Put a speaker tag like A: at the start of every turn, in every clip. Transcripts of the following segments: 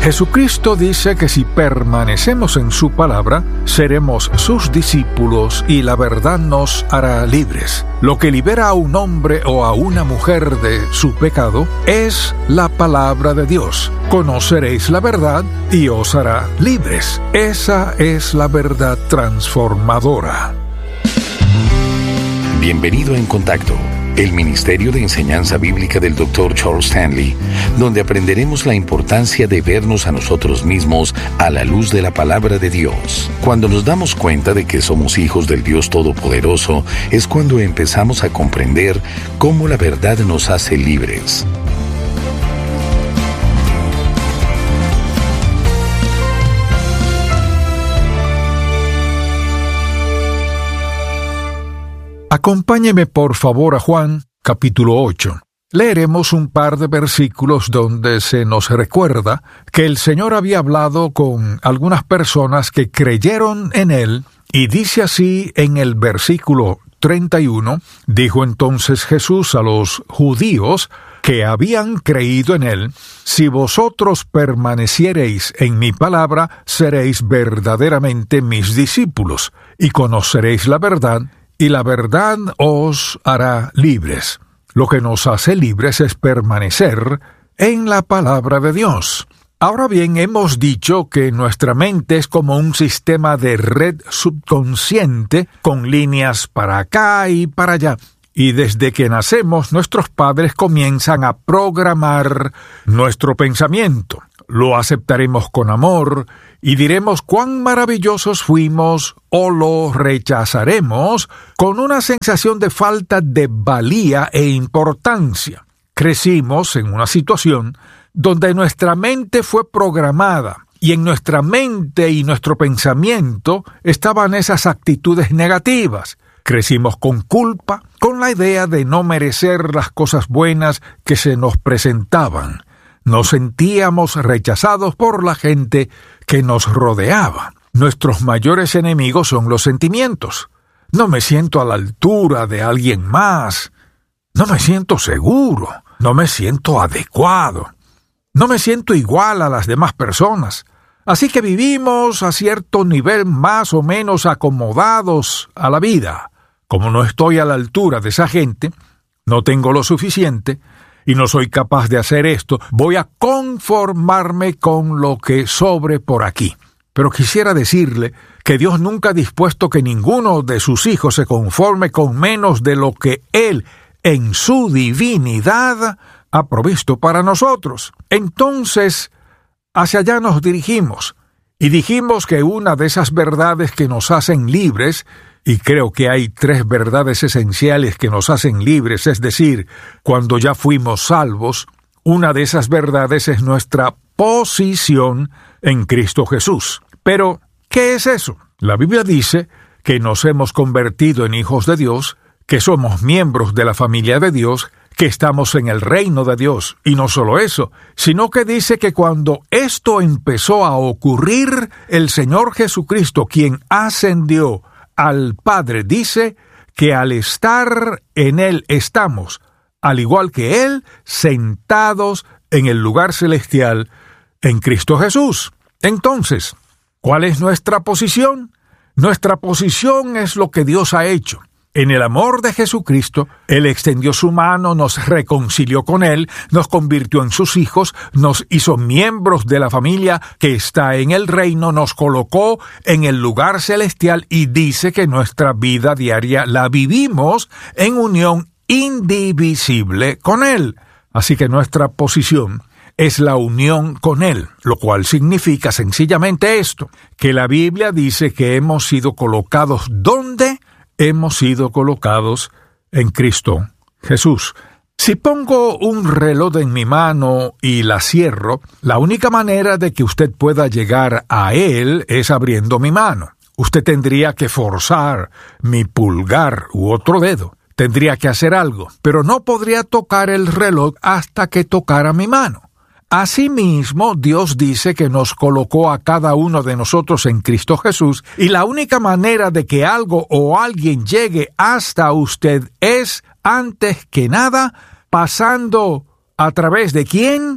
A: Jesucristo dice que si permanecemos en su palabra, seremos sus discípulos y la verdad nos hará libres. Lo que libera a un hombre o a una mujer de su pecado es la palabra de Dios. Conoceréis la verdad y os hará libres. Esa es la verdad transformadora.
B: Bienvenido a En Contacto, el Ministerio de Enseñanza Bíblica del Dr. Charles Stanley, donde aprenderemos la importancia de vernos a nosotros mismos a la luz de la palabra de Dios. Cuando nos damos cuenta de que somos hijos del Dios Todopoderoso, es cuando empezamos a comprender cómo la verdad nos hace libres.
A: Acompáñeme por favor a Juan, capítulo 8. Leeremos un par de versículos donde se nos recuerda que el Señor había hablado con algunas personas que creyeron en Él, y dice así en el versículo 31, dijo entonces Jesús a los judíos que habían creído en Él: si vosotros permaneciereis en mi palabra, seréis verdaderamente mis discípulos, y conoceréis la verdad, y la verdad os hará libres. Lo que nos hace libres es permanecer en la palabra de Dios. Ahora bien, hemos dicho que nuestra mente es como un sistema de red subconsciente con líneas para acá y para allá. Y desde que nacemos, nuestros padres comienzan a programar nuestro pensamiento. Lo aceptaremos con amor y diremos cuán maravillosos fuimos, o lo rechazaremos con una sensación de falta de valía e importancia. Crecimos en una situación donde nuestra mente fue programada, y en nuestra mente y nuestro pensamiento estaban esas actitudes negativas. Crecimos con culpa, con la idea de no merecer las cosas buenas que se nos presentaban. Nos sentíamos rechazados por la gente que nos rodeaba. Nuestros mayores enemigos son los sentimientos. No me siento a la altura de alguien más. No me siento seguro. No me siento adecuado. No me siento igual a las demás personas. Así que vivimos a cierto nivel más o menos acomodados a la vida. Como no estoy a la altura de esa gente, no tengo lo suficiente, y no soy capaz de hacer esto, voy a conformarme con lo que sobre por aquí. Pero quisiera decirle que Dios nunca ha dispuesto que ninguno de sus hijos se conforme con menos de lo que Él, en su divinidad, ha provisto para nosotros. Entonces, hacia allá nos dirigimos, y dijimos que una de esas verdades que nos hacen libres, y creo que hay 3 verdades esenciales que nos hacen libres, es decir, cuando ya fuimos salvos, una de esas verdades es nuestra posición en Cristo Jesús. Pero, ¿qué es eso? La Biblia dice que nos hemos convertido en hijos de Dios, que somos miembros de la familia de Dios, que estamos en el reino de Dios. Y no solo eso, sino que dice que cuando esto empezó a ocurrir, el Señor Jesucristo, quien ascendió al Padre, dice que al estar en Él estamos, al igual que Él, sentados en el lugar celestial en Cristo Jesús. Entonces, ¿cuál es nuestra posición? Nuestra posición es lo que Dios ha hecho. En el amor de Jesucristo, Él extendió su mano, nos reconcilió con Él, nos convirtió en sus hijos, nos hizo miembros de la familia que está en el reino, nos colocó en el lugar celestial y dice que nuestra vida diaria la vivimos en unión indivisible con Él. Así que nuestra posición es la unión con Él, lo cual significa sencillamente esto, que la Biblia dice que hemos sido colocados ¿dónde? Hemos sido colocados en Cristo Jesús. Si pongo un reloj en mi mano y la cierro, la única manera de que usted pueda llegar a él es abriendo mi mano. Usted tendría que forzar mi pulgar u otro dedo. Tendría que hacer algo, pero no podría tocar el reloj hasta que tocara mi mano. Asimismo, Dios dice que nos colocó a cada uno de nosotros en Cristo Jesús, y la única manera de que algo o alguien llegue hasta usted es, antes que nada, pasando a través de ¿quién?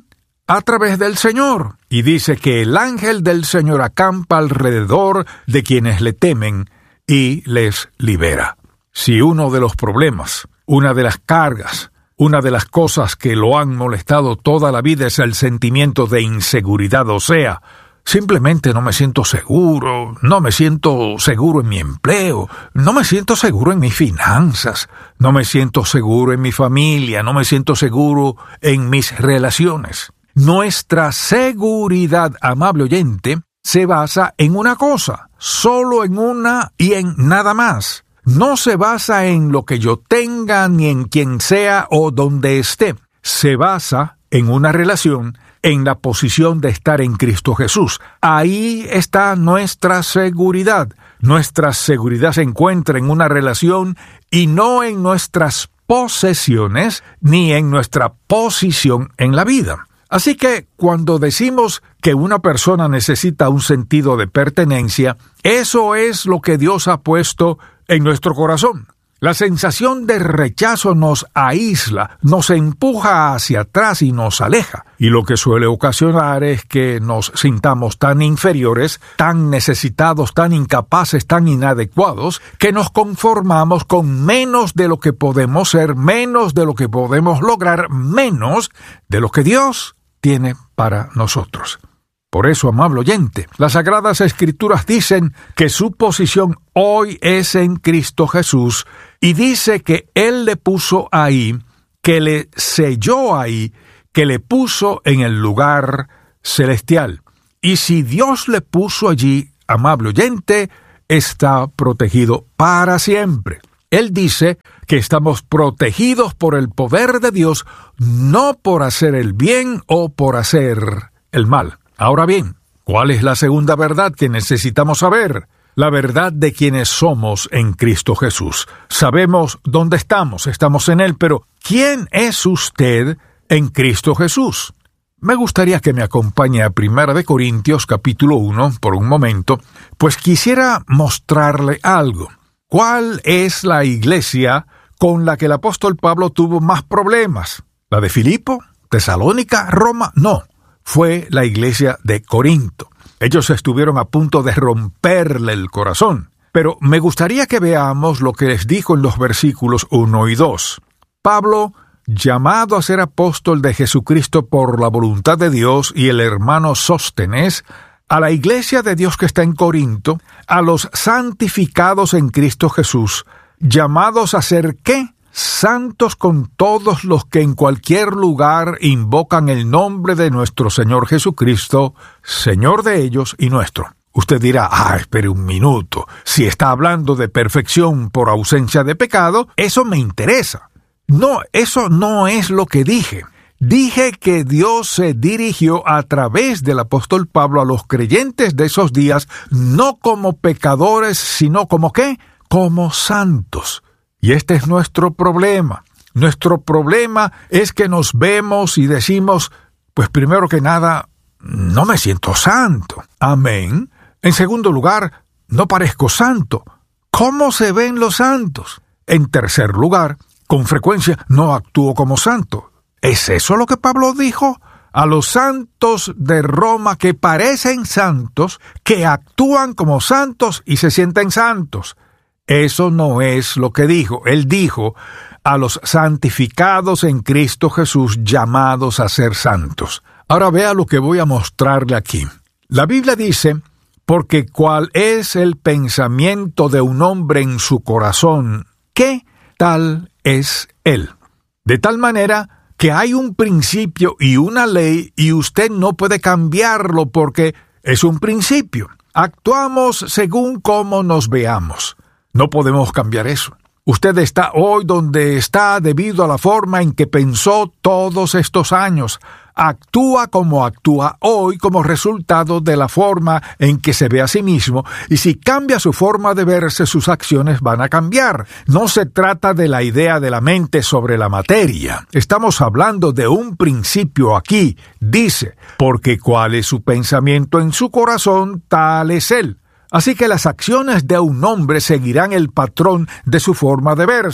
A: a través del Señor. Y dice que el ángel del Señor acampa alrededor de quienes le temen y les libera. Si uno de los problemas, una de las cargas, una de las cosas que lo han molestado toda la vida es el sentimiento de inseguridad, o sea, simplemente no me siento seguro, no me siento seguro en mi empleo, no me siento seguro en mis finanzas, no me siento seguro en mi familia, no me siento seguro en mis relaciones. Nuestra seguridad, amable oyente, se basa en una cosa, solo en una y en nada más. No se basa en lo que yo tenga, ni en quien sea o donde esté. Se basa en una relación, en la posición de estar en Cristo Jesús. Ahí está nuestra seguridad. Nuestra seguridad se encuentra en una relación y no en nuestras posesiones ni en nuestra posición en la vida. Así que cuando decimos que una persona necesita un sentido de pertenencia, eso es lo que Dios ha puesto en nuestro corazón. La sensación de rechazo nos aísla, nos empuja hacia atrás y nos aleja. Y lo que suele ocasionar es que nos sintamos tan inferiores, tan necesitados, tan incapaces, tan inadecuados, que nos conformamos con menos de lo que podemos ser, menos de lo que podemos lograr, menos de lo que Dios tiene para nosotros. Por eso, amable oyente, las Sagradas Escrituras dicen que su posición hoy es en Cristo Jesús y dice que Él le puso ahí, que le selló ahí, que le puso en el lugar celestial. Y si Dios le puso allí, amable oyente, está protegido para siempre. Él dice que estamos protegidos por el poder de Dios, no por hacer el bien o por hacer el mal. Ahora bien, ¿cuál es la segunda verdad que necesitamos saber? La verdad de quienes somos en Cristo Jesús. Sabemos dónde estamos en Él, pero ¿quién es usted en Cristo Jesús? Me gustaría que me acompañe a 1 Corintios capítulo 1 por un momento, pues quisiera mostrarle algo. ¿Cuál es la iglesia con la que el apóstol Pablo tuvo más problemas? ¿La de Filipo? ¿Tesalónica? ¿Roma? No. Fue la iglesia de Corinto. Ellos estuvieron a punto de romperle el corazón. Pero me gustaría que veamos lo que les dijo en los versículos 1 y 2. Pablo, llamado a ser apóstol de Jesucristo por la voluntad de Dios, y el hermano Sóstenes, a la iglesia de Dios que está en Corinto, a los santificados en Cristo Jesús, llamados a ser ¿qué? Santos con todos los que en cualquier lugar invocan el nombre de nuestro Señor Jesucristo, Señor de ellos y nuestro. Usted dirá, espere un minuto, si está hablando de perfección por ausencia de pecado, eso me interesa. No, eso no es lo que dije. Dije que Dios se dirigió a través del apóstol Pablo a los creyentes de esos días, no como pecadores, sino como ¿qué? Como santos. Y este es nuestro problema. Nuestro problema es que nos vemos y decimos, pues primero que nada, no me siento santo. Amén. En segundo lugar, no parezco santo. ¿Cómo se ven los santos? En tercer lugar, con frecuencia no actúo como santo. ¿Es eso lo que Pablo dijo? A los santos de Roma que parecen santos, que actúan como santos y se sienten santos. Eso no es lo que dijo. Él dijo a los santificados en Cristo Jesús, llamados a ser santos. Ahora vea lo que voy a mostrarle aquí. La Biblia dice, porque cuál es el pensamiento de un hombre en su corazón, ¿qué tal es él? De tal manera que hay un principio y una ley y usted no puede cambiarlo porque es un principio. Actuamos según cómo nos veamos. No podemos cambiar eso. Usted está hoy donde está debido a la forma en que pensó todos estos años. Actúa como actúa hoy como resultado de la forma en que se ve a sí mismo, y si cambia su forma de verse, sus acciones van a cambiar. No se trata de la idea de la mente sobre la materia. Estamos hablando de un principio aquí. Dice, porque cuál es su pensamiento en su corazón, tal es él. Así que las acciones de un hombre seguirán el patrón de su forma de verse.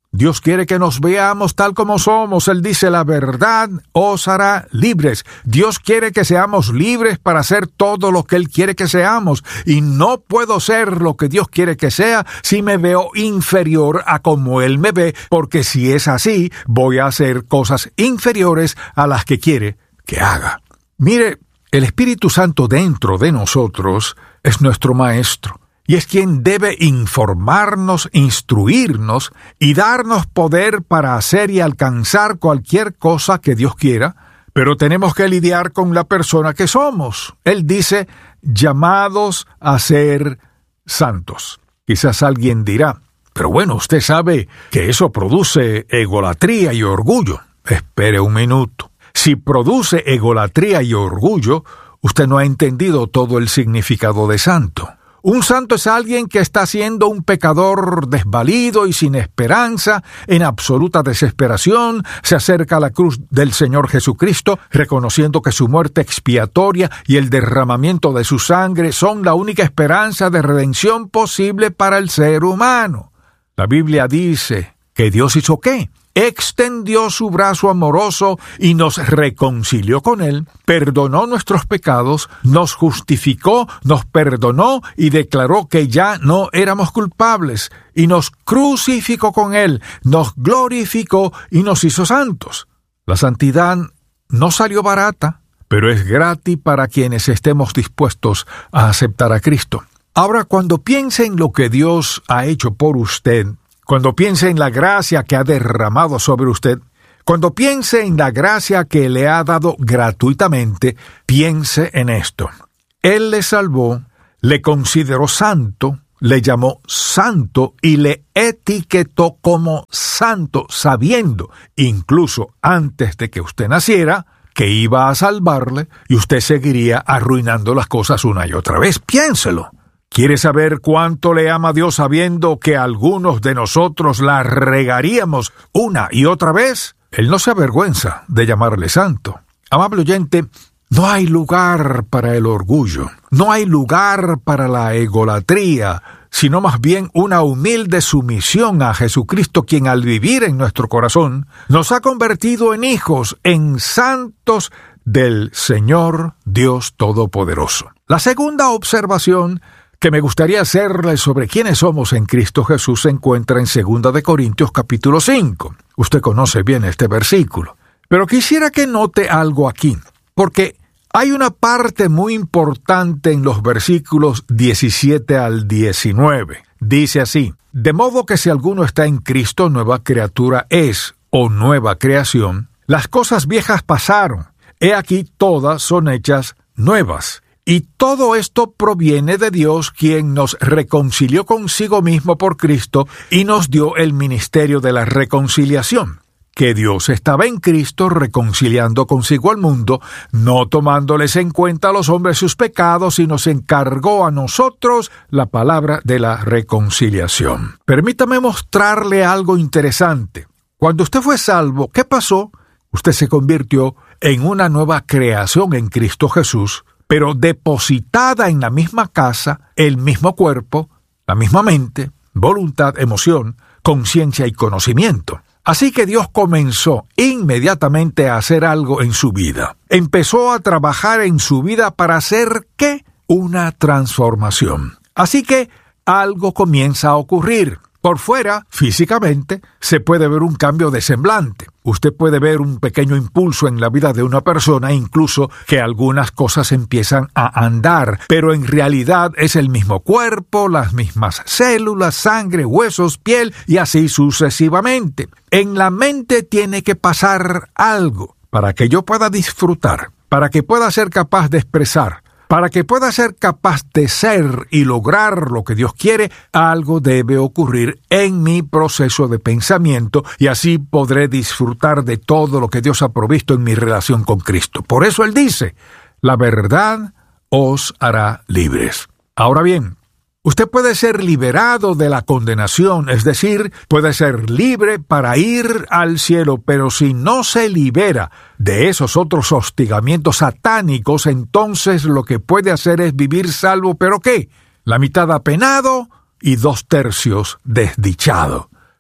A: Dios quiere que nos veamos tal como somos. Él dice, la verdad os hará libres. Dios quiere que seamos libres para hacer todo lo que Él quiere que seamos. Y no puedo ser lo que Dios quiere que sea si me veo inferior a como Él me ve, porque si es así, voy a hacer cosas inferiores a las que quiere que haga. Mire, el Espíritu Santo dentro de nosotros es nuestro Maestro. Y es quien debe informarnos, instruirnos y darnos poder para hacer y alcanzar cualquier cosa que Dios quiera, pero tenemos que lidiar con la persona que somos. Él dice, llamados a ser santos. Quizás alguien dirá, pero bueno, usted sabe que eso produce egolatría y orgullo. Espere un minuto. Si produce egolatría y orgullo, usted no ha entendido todo el significado de santo. Un santo es alguien que está siendo un pecador desvalido y sin esperanza, en absoluta desesperación, se acerca a la cruz del Señor Jesucristo, reconociendo que su muerte expiatoria y el derramamiento de su sangre son la única esperanza de redención posible para el ser humano. La Biblia dice que Dios hizo ¿qué? Extendió su brazo amoroso y nos reconcilió con Él, perdonó nuestros pecados, nos justificó, nos perdonó y declaró que ya no éramos culpables, y nos crucificó con Él, nos glorificó y nos hizo santos. La santidad no salió barata, pero es gratis para quienes estemos dispuestos a aceptar a Cristo. Ahora, cuando piense en lo que Dios ha hecho por usted, cuando piense en la gracia que ha derramado sobre usted, cuando piense en la gracia que le ha dado gratuitamente, piense en esto. Él le salvó, le consideró santo, le llamó santo y le etiquetó como santo, sabiendo, incluso antes de que usted naciera, que iba a salvarle y usted seguiría arruinando las cosas una y otra vez. Piénselo. ¿Quiere saber cuánto le ama Dios sabiendo que algunos de nosotros la regaríamos una y otra vez? Él no se avergüenza de llamarle santo. Amable oyente, no hay lugar para el orgullo, no hay lugar para la egolatría, sino más bien una humilde sumisión a Jesucristo, quien al vivir en nuestro corazón nos ha convertido en hijos, en santos del Señor Dios Todopoderoso. La segunda observación que me gustaría hacerle sobre quiénes somos en Cristo Jesús se encuentra en 2 de Corintios capítulo 5. Usted conoce bien este versículo. Pero quisiera que note algo aquí, porque hay una parte muy importante en los versículos 17 al 19. Dice así: de modo que si alguno está en Cristo, nueva criatura es, o nueva creación. Las cosas viejas pasaron, he aquí todas son hechas nuevas. Y todo esto proviene de Dios, quien nos reconcilió consigo mismo por Cristo y nos dio el ministerio de la reconciliación. Que Dios estaba en Cristo reconciliando consigo al mundo, no tomándoles en cuenta a los hombres sus pecados, y nos encargó a nosotros la palabra de la reconciliación. Permítame mostrarle algo interesante. Cuando usted fue salvo, ¿qué pasó? Usted se convirtió en una nueva creación en Cristo Jesús, pero depositada en la misma casa, el mismo cuerpo, la misma mente, voluntad, emoción, conciencia y conocimiento. Así que Dios comenzó inmediatamente a hacer algo en su vida. Empezó a trabajar en su vida para hacer, ¿qué? Una transformación. Así que algo comienza a ocurrir. Por fuera, físicamente, se puede ver un cambio de semblante. Usted puede ver un pequeño impulso en la vida de una persona, incluso que algunas cosas empiezan a andar, pero en realidad es el mismo cuerpo, las mismas células, sangre, huesos, piel y así sucesivamente. En la mente tiene que pasar algo para que yo pueda disfrutar, para que pueda ser capaz de expresar. Para que pueda ser capaz de ser y lograr lo que Dios quiere, algo debe ocurrir en mi proceso de pensamiento y así podré disfrutar de todo lo que Dios ha provisto en mi relación con Cristo. Por eso Él dice, la verdad os hará libres. Ahora bien, usted puede ser liberado de la condenación, es decir, puede ser libre para ir al cielo, pero si no se libera de esos otros hostigamientos satánicos, entonces lo que puede hacer es vivir salvo, ¿pero qué? La mitad apenado y 2/3 desdichado.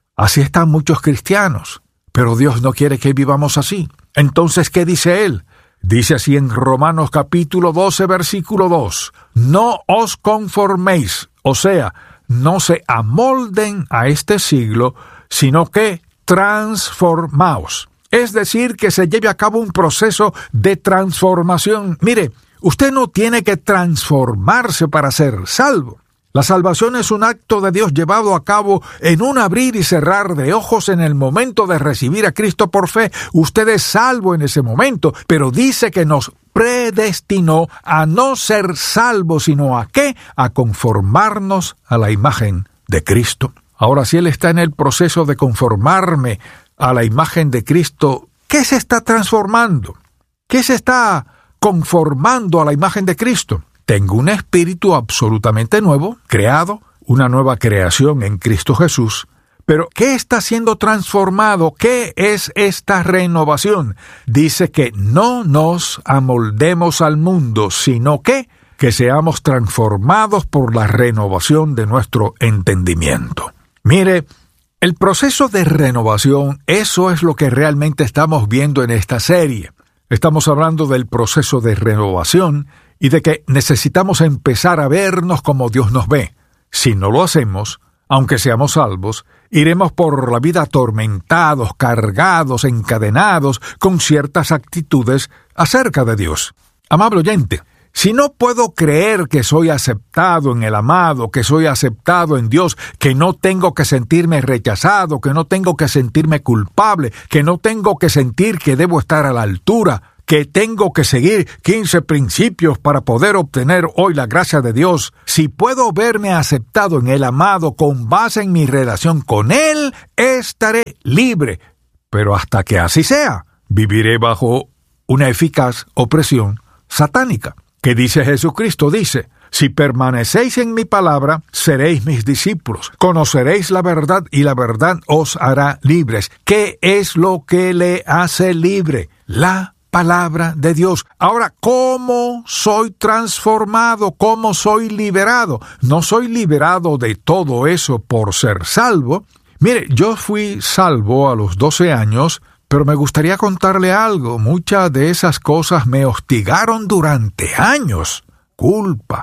A: Así están muchos cristianos, pero Dios no quiere que vivamos así. Entonces, ¿qué dice Él? Dice así en Romanos capítulo 12, versículo 2. No os conforméis, o sea, no se amolden a este siglo, sino que transformaos. Es decir, que se lleve a cabo un proceso de transformación. Mire, usted no tiene que transformarse para ser salvo. La salvación es un acto de Dios llevado a cabo en un abrir y cerrar de ojos en el momento de recibir a Cristo por fe. Usted es salvo en ese momento, pero dice que nos predestinó a no ser salvos, sino ¿a qué? A conformarnos a la imagen de Cristo. Ahora, si Él está en el proceso de conformarme a la imagen de Cristo, ¿qué se está transformando? ¿Qué se está conformando a la imagen de Cristo? Tengo un espíritu absolutamente nuevo, creado, una nueva creación en Cristo Jesús. Pero, ¿qué está siendo transformado? ¿Qué es esta renovación? Dice que no nos amoldemos al mundo, sino que seamos transformados por la renovación de nuestro entendimiento. Mire, el proceso de renovación, eso es lo que realmente estamos viendo en esta serie. Estamos hablando del proceso de renovación y de que necesitamos empezar a vernos como Dios nos ve. Si no lo hacemos, aunque seamos salvos, iremos por la vida atormentados, cargados, encadenados, con ciertas actitudes acerca de Dios. Amable oyente, si no puedo creer que soy aceptado en el amado, que soy aceptado en Dios, que no tengo que sentirme rechazado, que no tengo que sentirme culpable, que no tengo que sentir que debo estar a la altura, que tengo que seguir 15 principios para poder obtener hoy la gracia de Dios, si puedo verme aceptado en el amado con base en mi relación con Él, estaré libre. Pero hasta que así sea, viviré bajo una eficaz opresión satánica. ¿Qué dice Jesucristo? Dice, si permanecéis en mi palabra, seréis mis discípulos. Conoceréis la verdad y la verdad os hará libres. ¿Qué es lo que le hace libre? La palabra de Dios. Ahora, ¿cómo soy transformado? ¿Cómo soy liberado? No soy liberado de todo eso por ser salvo. Mire, yo fui salvo a los 12 años, pero me gustaría contarle algo. Muchas de esas cosas me hostigaron durante años. Culpa,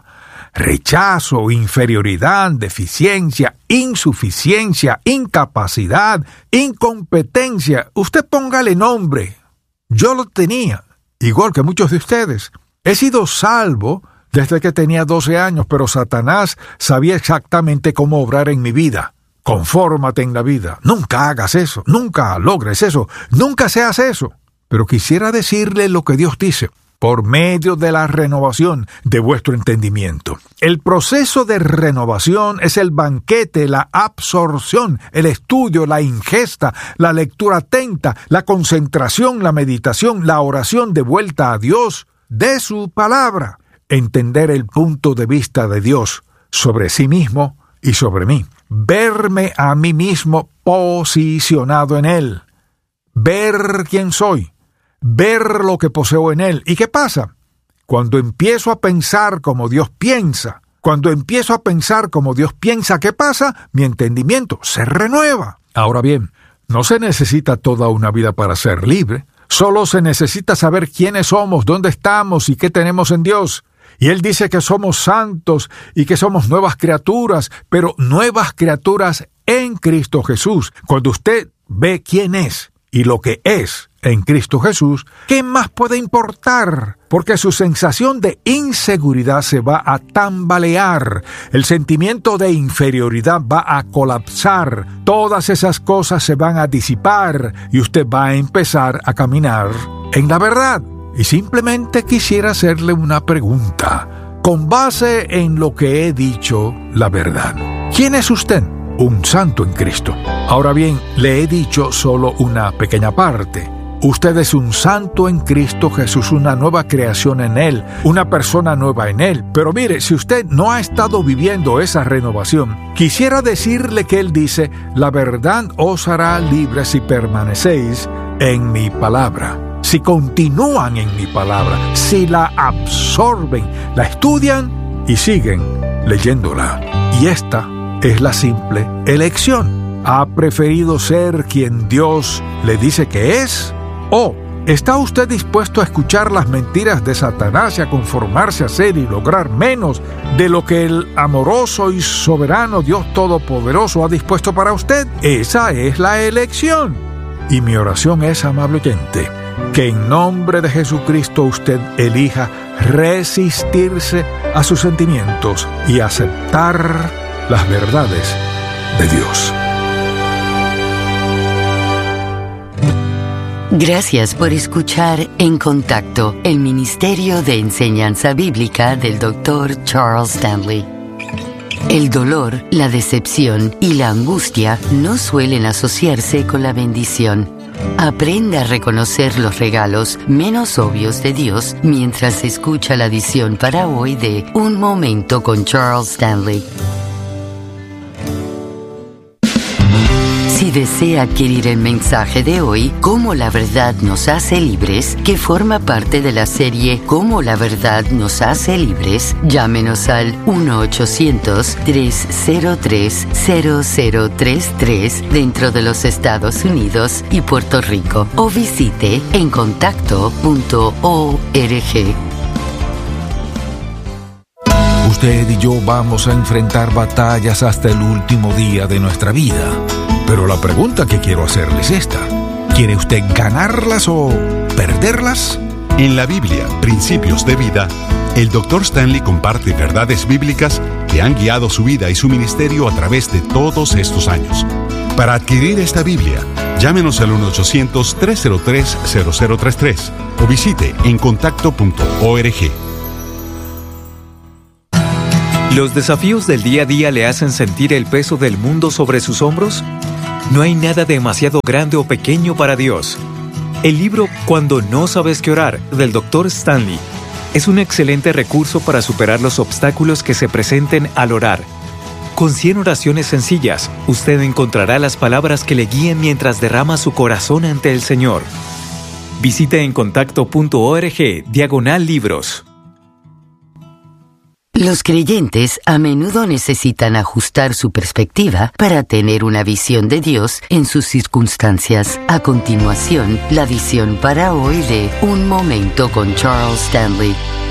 A: rechazo, inferioridad, deficiencia, insuficiencia, incapacidad, incompetencia. Usted póngale nombre. Yo lo tenía, igual que muchos de ustedes. He sido salvo desde que tenía 12 años, pero Satanás sabía exactamente cómo obrar en mi vida. Confórmate en la vida. Nunca hagas eso, nunca logres eso, nunca seas eso. Pero quisiera decirle lo que Dios dice, por medio de la renovación de vuestro entendimiento. El proceso de renovación es el banquete, la absorción, el estudio, la ingesta, la lectura atenta, la concentración, la meditación, la oración de vuelta a Dios, de su palabra. Entender el punto de vista de Dios sobre sí mismo y sobre mí. Verme a mí mismo posicionado en Él. Ver quién soy. Ver lo que poseo en Él. ¿Y qué pasa? Cuando empiezo a pensar como Dios piensa, ¿qué pasa? Mi entendimiento se renueva. Ahora bien, no se necesita toda una vida para ser libre. Solo se necesita saber quiénes somos, dónde estamos y qué tenemos en Dios. Y Él dice que somos santos y que somos nuevas criaturas, pero nuevas criaturas en Cristo Jesús. Cuando usted ve quién es y lo que es en Cristo Jesús, ¿qué más puede importar? Porque su sensación de inseguridad se va a tambalear, el sentimiento de inferioridad va a colapsar, todas esas cosas se van a disipar y usted va a empezar a caminar en la verdad. Y simplemente quisiera hacerle una pregunta, con base en lo que he dicho, la verdad. ¿Quién es usted? Un santo en Cristo. Ahora bien, le he dicho solo una pequeña parte. Usted es un santo en Cristo Jesús, una nueva creación en Él, una persona nueva en Él. Pero mire, si usted no ha estado viviendo esa renovación, quisiera decirle que Él dice, la verdad os hará libres si permanecéis en mi palabra. Si continúan en mi palabra, si la absorben, la estudian y siguen leyéndola. Y esta es la simple elección. ¿Ha preferido ser quien Dios le dice que es? ¿O está usted dispuesto a escuchar las mentiras de Satanás y a conformarse a ser y lograr menos de lo que el amoroso y soberano Dios Todopoderoso ha dispuesto para usted? Esa es la elección. Y mi oración es, amable oyente, que en nombre de Jesucristo usted elija resistirse a sus sentimientos y aceptar las verdades de Dios.
C: Gracias por escuchar En Contacto, el Ministerio de Enseñanza Bíblica del Dr. Charles Stanley. El dolor, la decepción y la angustia no suelen asociarse con la bendición. Aprenda a reconocer los regalos menos obvios de Dios mientras escucha la edición para hoy de Un Momento con Charles Stanley. Si desea adquirir el mensaje de hoy, Cómo la verdad nos hace libres, que forma parte de la serie Cómo la verdad nos hace libres, llámenos al 1-800-303-0033 dentro de los Estados Unidos y Puerto Rico o visite encontacto.org.
A: Usted y yo vamos a enfrentar batallas hasta el último día de nuestra vida. Pero la pregunta que quiero hacerle es esta: ¿quiere usted ganarlas o perderlas?
D: En la Biblia, Principios de Vida, el Dr. Stanley comparte verdades bíblicas que han guiado su vida y su ministerio a través de todos estos años. Para adquirir esta Biblia, llámenos al 1-800-303-0033 o visite encontacto.org.
E: ¿Los desafíos del día a día le hacen sentir el peso del mundo sobre sus hombros? No hay nada demasiado grande o pequeño para Dios. El libro Cuando no sabes qué orar, del Dr. Stanley, es un excelente recurso para superar los obstáculos que se presenten al orar. Con 100 oraciones sencillas, usted encontrará las palabras que le guíen mientras derrama su corazón ante el Señor. Visite encontacto.org/libros.
C: Los creyentes a menudo necesitan ajustar su perspectiva para tener una visión de Dios en sus circunstancias. A continuación, la visión para hoy de Un Momento con Charles Stanley.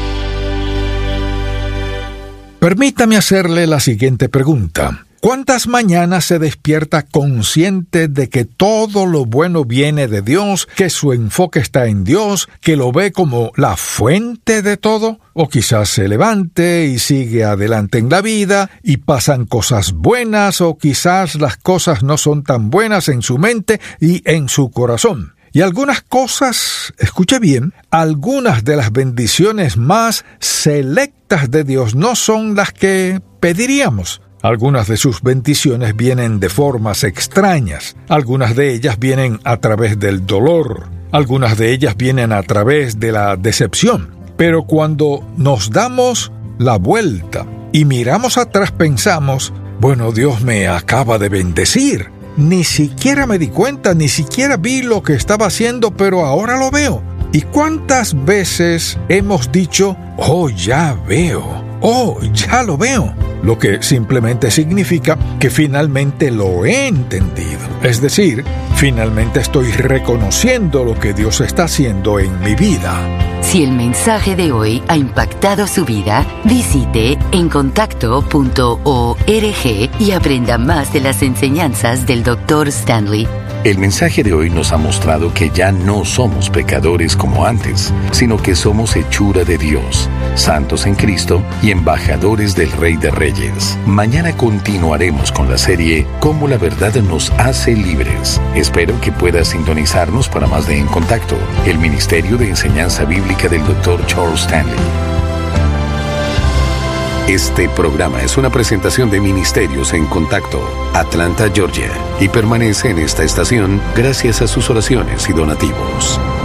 A: Permítame hacerle la siguiente pregunta. ¿Cuántas mañanas se despierta consciente de que todo lo bueno viene de Dios, que su enfoque está en Dios, que lo ve como la fuente de todo? O quizás se levante y sigue adelante en la vida y pasan cosas buenas, o quizás las cosas no son tan buenas en su mente y en su corazón. Y algunas cosas, escuche bien, algunas de las bendiciones más selectas de Dios no son las que pediríamos. Algunas de sus bendiciones vienen de formas extrañas. Algunas de ellas vienen a través del dolor. Algunas de ellas vienen a través de la decepción. Pero cuando nos damos la vuelta y miramos atrás, pensamos, bueno, Dios me acaba de bendecir. Ni siquiera me di cuenta, ni siquiera vi lo que estaba haciendo, pero ahora lo veo. ¿Y cuántas veces hemos dicho, oh, ya veo, oh, ya lo veo? Lo que simplemente significa que finalmente lo he entendido. Es decir, finalmente estoy reconociendo lo que Dios está haciendo en mi vida.
C: Si el mensaje de hoy ha impactado su vida, visite encontacto.org y aprenda más de las enseñanzas del Dr. Stanley.
B: El mensaje de hoy nos ha mostrado que ya no somos pecadores como antes, sino que somos hechura de Dios, santos en Cristo y embajadores del Rey de Reyes. Mañana continuaremos con la serie Cómo la verdad nos hace libres. Espero que puedas sintonizarnos para más de En Contacto, el Ministerio de Enseñanza Bíblica del Dr. Charles Stanley. Este programa es una presentación de Ministerios en Contacto, Atlanta, Georgia, y permanece en esta estación gracias a sus oraciones y donativos.